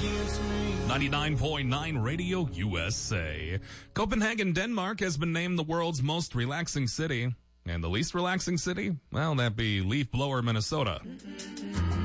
99.9 Radio USA. Copenhagen, Denmark has been named the world's most relaxing city. And the least relaxing city? Well, that'd be Leaf Blower, Minnesota.